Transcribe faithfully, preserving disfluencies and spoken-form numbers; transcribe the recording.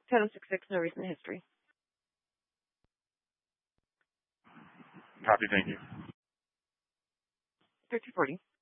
ten oh six six, no recent history. Copy, thank you. thirty forty.